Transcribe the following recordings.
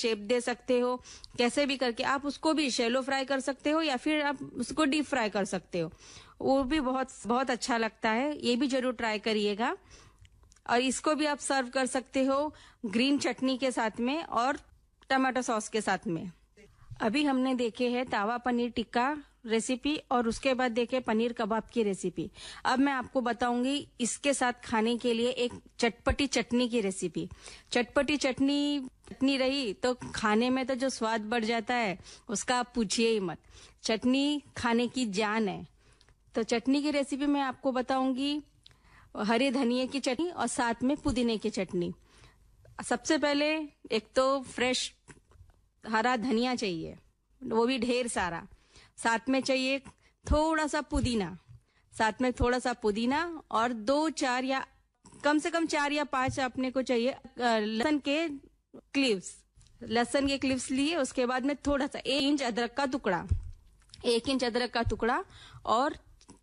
Shape दे सकते हो, कैसे भी करके आप उसको भी शैलो फ्राई कर सकते हो या फिर आप उसको डीप फ्राई कर सकते हो। वो भी बहुत बहुत अच्छा लगता है, ये भी जरूर ट्राई करिएगा। और इसको भी आप सर्व कर सकते हो ग्रीन चटनी के साथ में और टमाटो सॉस के साथ में। अभी हमने देखे हैं तावा पनीर टिक्का रेसिपी और उसके बाद देखे पनीर कबाब की रेसिपी। अब मैं आपको बताऊंगी इसके साथ खाने के लिए एक चटपटी चटनी की रेसिपी। चटपटी चटनी रही तो खाने में तो जो स्वाद बढ़ जाता है उसका आप पूछिए ही मत। चटनी खाने की जान है। तो चटनी की रेसिपी मैं आपको बताऊंगी हरे धनिये की चटनी और साथ में पुदीने की चटनी। सबसे पहले एक तो फ्रेश हरा धनिया चाहिए, वो भी ढेर सारा। साथ में चाहिए थोड़ा सा पुदीना, साथ में थोड़ा सा पुदीना और 2-4 या कम से कम 4 या 5 अपने को चाहिए लहसुन के क्लिव्स। लहसुन के क्लिव्स लिए, उसके बाद में थोड़ा सा 1 इंच अदरक का टुकड़ा, 1 इंच अदरक का टुकड़ा और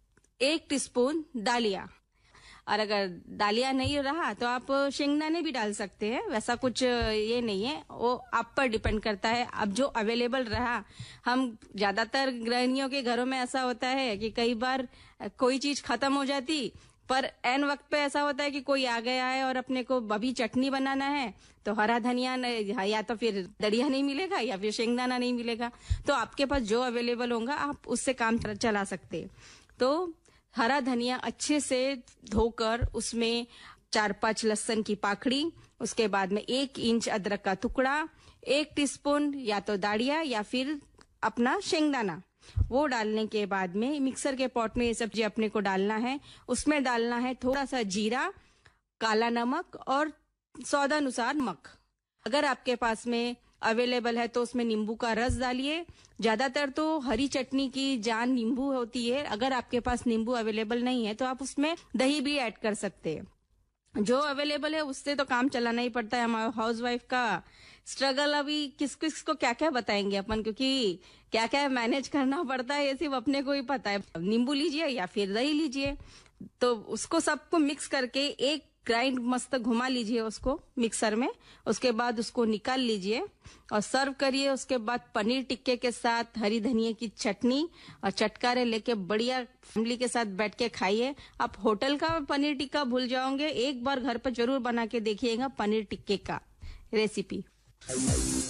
1 टीस्पून दालिया। और अगर दालिया नहीं रहा तो आप शेंगदाने भी डाल सकते हैं, वैसा कुछ ये नहीं है, वो आप पर डिपेंड करता है। अब जो अवेलेबल रहा, हम ज्यादातर गृहिणियों के घरों में ऐसा होता है कि कई बार कोई चीज खत्म हो जाती, पर एन वक्त पे ऐसा होता है कि कोई आ गया है और अपने को अभी चटनी बनाना है तो हरा धनिया या तो फिर दलिया नहीं मिलेगा या फिर शेंगदाना नहीं मिलेगा। तो आपके पास जो अवेलेबल होगा आप उससे काम चला सकते हैं। तो हरा धनिया अच्छे से धोकर उसमें 4-5 लहसुन की पाकड़ी, उसके बाद में 1 इंच अदरक का टुकड़ा, 1 टीस्पून या तो दाड़िया या फिर अपना शेंगदाना, वो डालने के बाद में मिक्सर के पॉट में ये सब्जी अपने को डालना है। उसमें डालना है थोड़ा सा जीरा, काला नमक और स्वादानुसार नमक। अगर आपके पास में अवेलेबल है तो उसमें नींबू का रस डालिए। ज्यादातर तो हरी चटनी की जान नींबू होती है। अगर आपके पास नींबू अवेलेबल नहीं है तो आप उसमें दही भी ऐड कर सकते हैं। जो अवेलेबल है उससे तो काम चलाना ही पड़ता है। हमारे हाउसवाइफ का स्ट्रगल अभी किस किस को क्या क्या बताएंगे अपन, क्योंकि क्या क्या मैनेज करना पड़ता है ये सिर्फ अपने को ही पता है। नींबू लीजिए या फिर दही लीजिए, तो उसको सबको मिक्स करके एक ग्राइंड मस्त घुमा लीजिए उसको मिक्सर में। उसके बाद उसको निकाल लीजिए और सर्व करिए। उसके बाद पनीर टिक्के के साथ हरी धनिया की चटनी और चटकारे लेके बढ़िया फैमिली के साथ बैठ के खाइए। आप होटल का पनीर टिक्का भूल जाओगे। एक बार घर पर जरूर बना के देखिएगा पनीर टिक्के का रेसिपी।